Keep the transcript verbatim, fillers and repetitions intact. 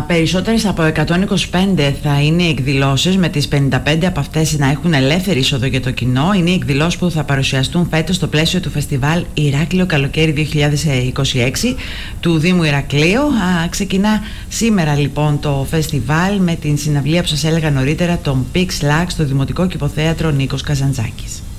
Περισσότερες από εκατόν είκοσι πέντε θα είναι οι εκδηλώσεις, με τις πενήντα πέντε από αυτές να έχουν ελεύθερη είσοδο για το κοινό. Είναι οι εκδηλώσεις που θα παρουσιαστούν φέτος στο πλαίσιο του φεστιβάλ Ηράκλειο Καλοκαίρι δύο χιλιάδες είκοσι έξι του Δήμου Ηρακλείου. Α, ξεκινά σήμερα λοιπόν το φεστιβάλ με την συναυλία που σας έλεγα νωρίτερα, τον Pix Lux, στο Δημοτικό Κηποθέατρο Νίκος Καζαντζάκης.